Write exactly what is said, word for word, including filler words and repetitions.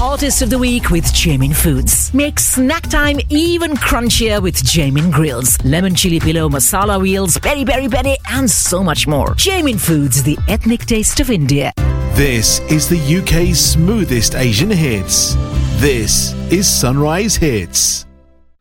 Artist of the Week with Jamin Foods. Make snack time even crunchier with Jamin Grills, lemon chili pillow, masala wheels, peri peri peri, and so much more. Jamin Foods, the ethnic taste of India. This is the U K's smoothest Asian hits. This is Sunrise Hits.